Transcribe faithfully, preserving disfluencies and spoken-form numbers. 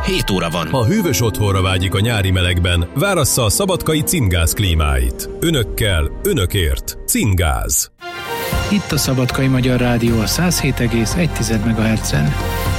hét óra van. Ha hűvös otthonra vágyik a nyári melegben, várassza a szabadkai Cingáz klímáit. Önökkel, önökért. Cingáz. Itt a Szabadkai Magyar Rádió a száz hét egész egy megahertzen.